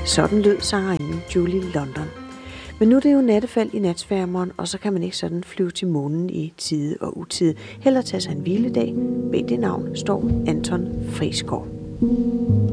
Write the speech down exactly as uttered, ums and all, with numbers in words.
Sådan lød sangerinden Julie London. Men nu er det jo nattefald i natsværmeren, og så kan man ikke sådan flyve til månen i tide og utide. Heller tage sig en hviledag. Bag det navn står Anton Friisgaard.